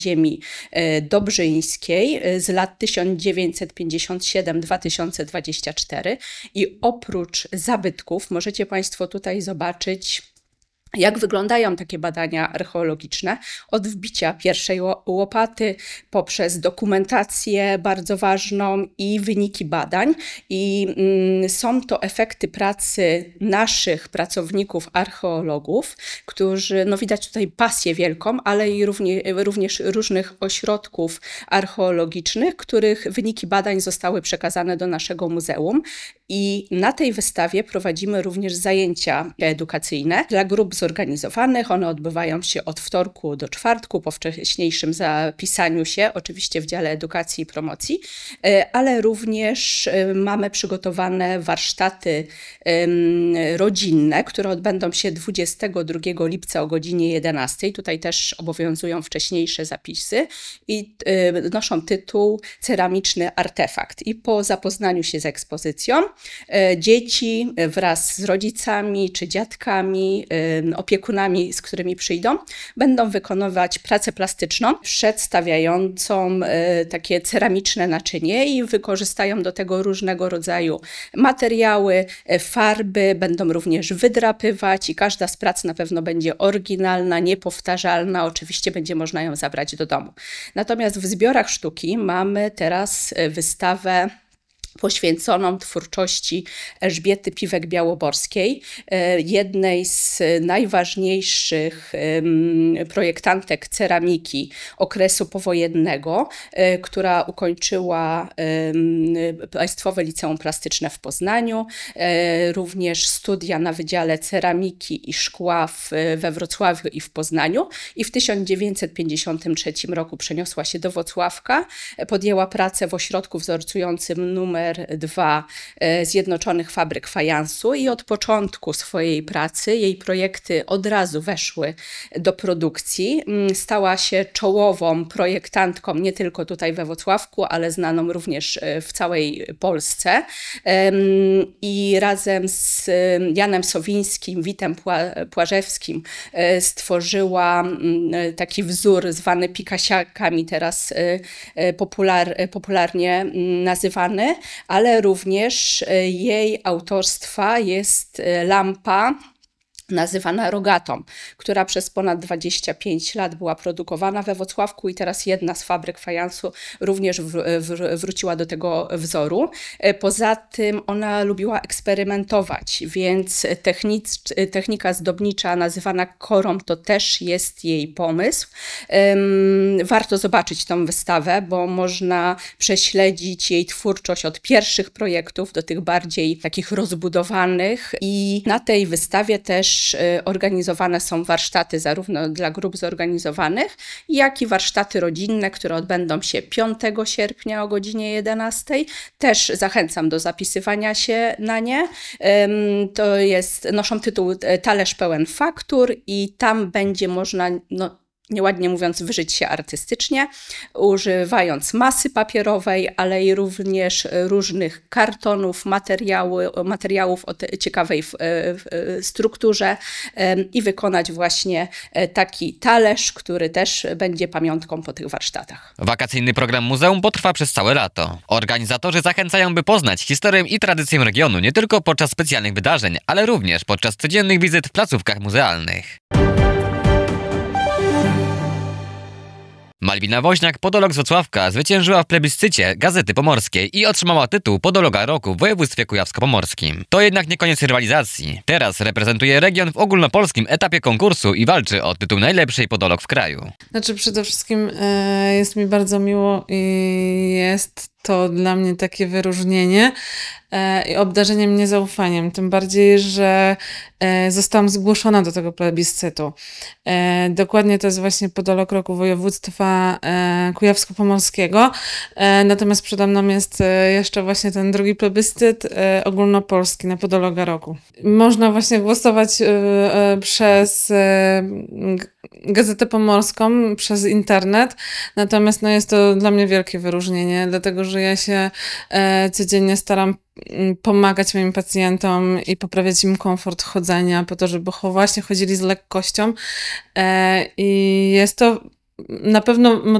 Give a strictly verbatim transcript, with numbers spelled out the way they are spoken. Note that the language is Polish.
ziemi dobrzyńskiej z lat tysiąc dziewięćset pięćdziesiąt siedem do dwa tysiące dwudziestego czwartego i oprócz zabytków możecie Państwo tutaj zobaczyć, jak wyglądają takie badania archeologiczne od wbicia pierwszej łopaty poprzez dokumentację bardzo ważną i wyniki badań. I mm, są to efekty pracy naszych pracowników archeologów, którzy, no widać tutaj pasję wielką, ale i równie, również różnych ośrodków archeologicznych, których wyniki badań zostały przekazane do naszego muzeum. I na tej wystawie prowadzimy również zajęcia edukacyjne dla grup zorganizowanych. One odbywają się od wtorku do czwartku po wcześniejszym zapisaniu się, oczywiście w dziale edukacji i promocji, ale również mamy przygotowane warsztaty rodzinne, które odbędą się dwudziestego drugiego lipca o godzinie jedenastej. Tutaj też obowiązują wcześniejsze zapisy i noszą tytuł Ceramiczny artefakt. I po zapoznaniu się z ekspozycją dzieci wraz z rodzicami czy dziadkami, opiekunami, z którymi przyjdą, będą wykonywać pracę plastyczną przedstawiającą takie ceramiczne naczynie i wykorzystają do tego różnego rodzaju materiały, farby, będą również wydrapywać i każda z prac na pewno będzie oryginalna, niepowtarzalna, oczywiście będzie można ją zabrać do domu. Natomiast w zbiorach sztuki mamy teraz wystawę poświęconą twórczości Elżbiety Piwek-Białoborskiej, jednej z najważniejszych projektantek ceramiki okresu powojennego, która ukończyła Państwowe Liceum Plastyczne w Poznaniu, również studia na Wydziale Ceramiki i Szkła w, we Wrocławiu i w Poznaniu i w tysiąc dziewięćset pięćdziesiątym trzecim roku przeniosła się do Włocławka, podjęła pracę w ośrodku wzorcującym numer dwa Zjednoczonych Fabryk Fajansu i od początku swojej pracy jej projekty od razu weszły do produkcji. Stała się czołową projektantką nie tylko tutaj we Włocławku, ale znaną również w całej Polsce. I razem z Janem Sowińskim, Witem Płażewskim stworzyła taki wzór zwany pikasiakami, teraz popular, popularnie nazywany, ale również jej autorstwa jest lampa nazywana rogatą, która przez ponad dwadzieścia pięć lat była produkowana we Włocławku i teraz jedna z fabryk fajansu również w, w, wróciła do tego wzoru. Poza tym ona lubiła eksperymentować, więc technic, technika zdobnicza nazywana korą to też jest jej pomysł. Warto zobaczyć tą wystawę, bo można prześledzić jej twórczość od pierwszych projektów do tych bardziej takich rozbudowanych i na tej wystawie też organizowane są warsztaty zarówno dla grup zorganizowanych, jak i warsztaty rodzinne, które odbędą się piątego sierpnia o godzinie jedenastej. Też zachęcam do zapisywania się na nie. To jest, noszą tytuł Talerz pełen faktur i tam będzie można, no, nieładnie mówiąc, wyżyć się artystycznie, używając masy papierowej, ale i również różnych kartonów, materiały, materiałów o ciekawej w, w, strukturze i wykonać właśnie taki talerz, który też będzie pamiątką po tych warsztatach. Wakacyjny program muzeum potrwa przez całe lato. Organizatorzy zachęcają, by poznać historię i tradycję regionu nie tylko podczas specjalnych wydarzeń, ale również podczas codziennych wizyt w placówkach muzealnych. Malwina Woźniak, podolog z Włocławka, zwyciężyła w plebiscycie Gazety Pomorskiej i otrzymała tytuł Podologa Roku w województwie kujawsko-pomorskim. To jednak nie koniec rywalizacji. Teraz reprezentuje region w ogólnopolskim etapie konkursu i walczy o tytuł najlepszej podolog w kraju. Znaczy przede wszystkim e, jest mi bardzo miło i jest to dla mnie takie wyróżnienie i obdarzenie mnie zaufaniem. Tym bardziej, że zostałam zgłoszona do tego plebiscytu. Dokładnie to jest właśnie podolog roku województwa kujawsko-pomorskiego. Natomiast przede mną jest jeszcze właśnie ten drugi plebiscyt ogólnopolski na podologa roku. Można właśnie głosować przez Gazetę Pomorską, przez internet. Natomiast no, jest to dla mnie wielkie wyróżnienie, dlatego że ja się codziennie staram pomagać moim pacjentom i poprawiać im komfort chodzenia po to, żeby właśnie chodzili z lekkością. I jest to na pewno